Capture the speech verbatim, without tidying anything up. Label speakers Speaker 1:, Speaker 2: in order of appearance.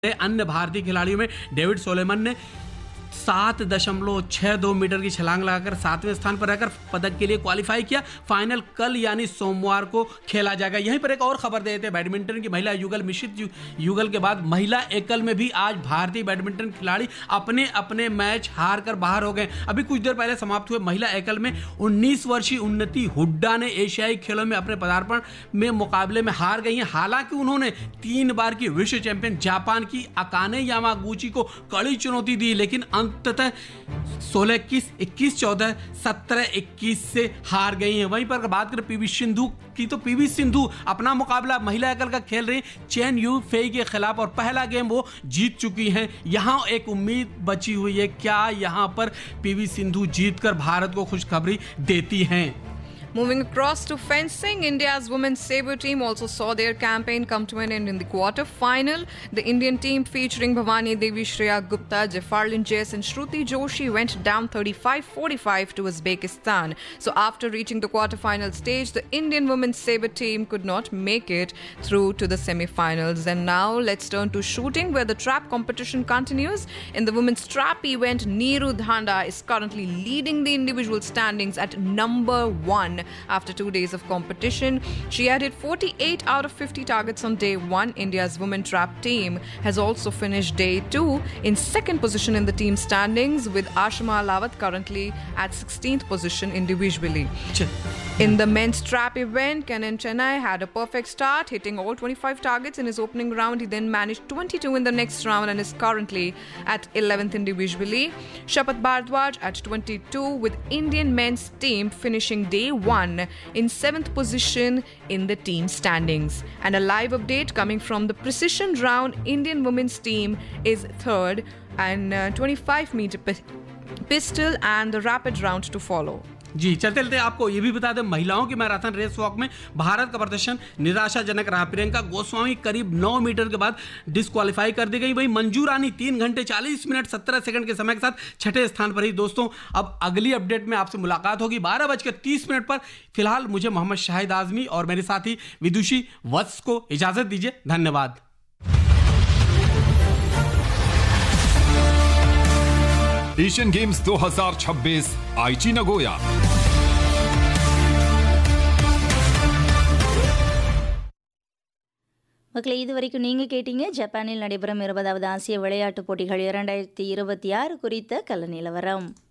Speaker 1: अन्य भारतीय खिलाड़ियों में डेविड सोलेमन ने सात दशमलव छह दो मीटर की छलांग लगाकर सातवें स्थान पर रहकर पदक के लिए क्वालिफाई किया। फाइनल कल यानी सोमवार को खेला जाएगा। यहीं पर एक और खबर दे देते हैं, बैडमिंटन की महिला युगल मिश्रित यु, युगल के बाद महिला एकल में भी आज भारतीय बैडमिंटन खिलाड़ी अपने अपने मैच हार कर बाहर हो गए। अभी कुछ देर पहले समाप्त हुए महिला एकल में उन्नीस वर्षीय उन्नति हुड्डा ने एशियाई खेलों में अपने पदार्पण में मुकाबले में हार गई हैं। हालांकि उन्होंने तीन बार की विश्व चैंपियन जापान की अकाने यामागुची को कड़ी चुनौती दी, लेकिन अंततः सोलह इक्कीस, इक्कीस चौदह, सत्रह इक्कीस से हार गई हैं। वहीं पर बात करें पीवी सिंधु की, तो पीवी सिंधु अपना मुकाबला महिला एकल का खेल रही चेन यू फेई के खिलाफ और पहला गेम वो जीत चुकी हैं। यहां एक उम्मीद बची हुई है, क्या यहां पर पीवी सिंधु जीतकर भारत को खुशखबरी देती हैं।
Speaker 2: Moving across to fencing, India's women's sabre team also saw their campaign come to an end in the quarter-final. The Indian team featuring Bhavani Devi, Shreya Gupta, Jafarlin Jess and Shruti Joshi went down thirty-five forty-five to Uzbekistan. So after reaching the quarter-final stage, the Indian women's sabre team could not make it through to the semi-finals. And now let's turn to shooting, where the trap competition continues. In the women's trap event, Neeru Dhanda is currently leading the individual standings at number one. After two days of competition, she added forty-eight out of fifty targets on day one. India's women trap team has also finished day two in second position in the team standings, with Ashima Alawat currently at sixteenth position individually. In the men's trap event, Kenan Chennai had a perfect start, hitting all twenty-five targets in his opening round. He then managed twenty-two in the next round and is currently at eleventh individually. Shapat Bhardwaj at twenty-two, with Indian men's team finishing day one in seventh position in the team standings. And a live update coming from the precision round, Indian women's team is third and uh, twenty-five meter pistol and the rapid round to follow.
Speaker 1: जी चलते चलते आपको ये भी बता दें, महिलाओं की marathon race walk में भारत का प्रदर्शन निराशाजनक रहा। प्रियंका गोस्वामी करीब नौ मीटर के बाद डिस्क्वालीफाई कर दी गई। वहीं मंजू रानी तीन घंटे चालीस मिनट सत्रह सेकंड के समय के साथ छठे स्थान पर ही। दोस्तों, अब अगली अपडेट में आपसे मुलाकात होगी बारह बजकर तीस मिनट पर। फिलहाल मुझे मोहम्मद शाहिद आजमी और मेरे साथी विदुषी वत्स को इजाजत दीजिए। धन्यवाद।
Speaker 3: एशियन गेम्स दो हज़ार छब्बीस आईची नगोया।
Speaker 4: மக்களை இதுவரைக்கும் நீங்கள் கேட்டீங்க ஜப்பானில் நடைபெறும் இருபதாவது ஆசிய விளையாட்டுப் போட்டிகள் இரண்டாயிரத்தி இருபத்தி ஆறு குறித்த கல நிலவரம்.